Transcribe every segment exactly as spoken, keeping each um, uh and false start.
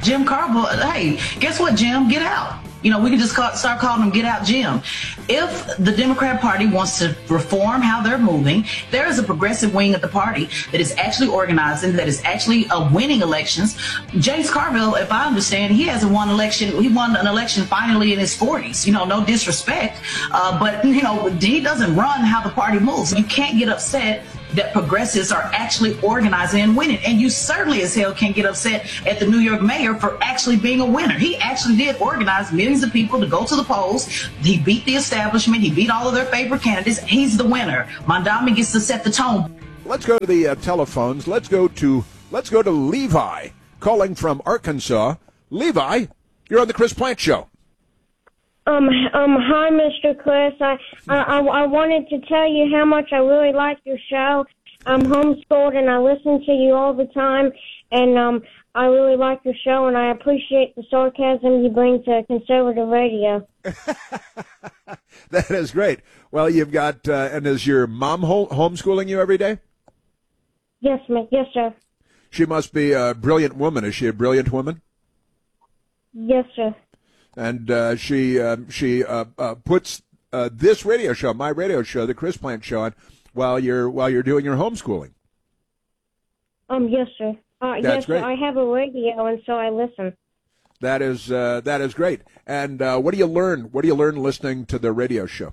Jim Carville, hey, guess what, Jim? Get out. You know, we can just call, start calling them Get Out Jim. If the Democrat Party wants to reform how they're moving, there is a progressive wing of the party that is actually organizing, that is actually uh, winning elections. James Carville, if I understand, he hasn't won election. He won an election finally in his forties. You know, no disrespect, uh, but, you know, he doesn't run how the party moves. You can't get upset that progressives are actually organizing and winning. And you certainly as hell can't get upset at the New York mayor for actually being a winner. He actually did organize millions of people to go to the polls. He beat the establishment. He beat all of their favorite candidates. He's the winner. Mondami gets to set the tone. Let's go to the uh, telephones. Let's go to let's go to Levi calling from Arkansas. Levi, you're on the Chris Plante Show. Um, um, hi, Mister Chris. I, I, I wanted to tell you how much I really like your show. I'm homeschooled and I listen to you all the time, and um, I really like your show, and I appreciate the sarcasm you bring to conservative radio. That is great. Well, you've got, uh, and is your mom ho- homeschooling you every day? Yes, ma'am. Yes, sir. She must be a brilliant woman. Is she a brilliant woman? Yes, sir. And uh, she uh, she uh, uh, puts uh, this radio show, my radio show, the Chris Plante Show, on while you're while you're doing your homeschooling. Um, yes, sir. Uh, That's yes, great. sir. I have a radio, and so I listen. That is uh, that is great. And uh, what do you learn? What do you learn listening to the radio show?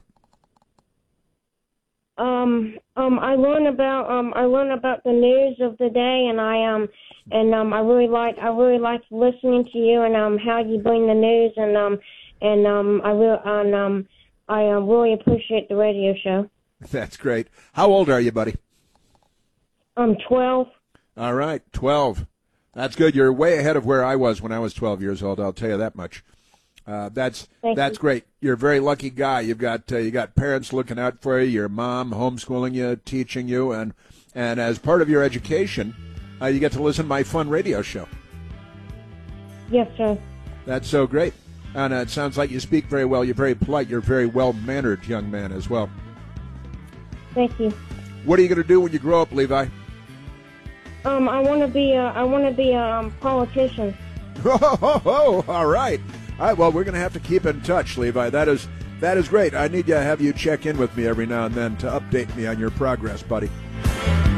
Um, um, I learn about um, I learn about the news of the day, and I um, and um, I really like I really like listening to you and um, how you bring the news, and um, and um, I will and um, I uh, really appreciate the radio show. That's great. How old are you, buddy? I'm twelve. All right, twelve. That's good. You're way ahead of where I was when I was twelve years old. I'll tell you that much. Uh, that's Thank that's you. great. You're a very lucky guy. You've got uh, you got parents looking out for you. Your mom homeschooling you, teaching you, and and as part of your education, uh, you get to listen to my fun radio show. Yes, sir. That's so great. And uh, it sounds like you speak very well. You're very polite. You're a very well-mannered young man as well. Thank you. What are you going to do when you grow up, Levi? Um, I want to be a I want to be a um, politician. Oh, ho, ho, all right. All right, well, we're going to have to keep in touch, Levi. That is that is great. I need to have you check in with me every now and then to update me on your progress, buddy.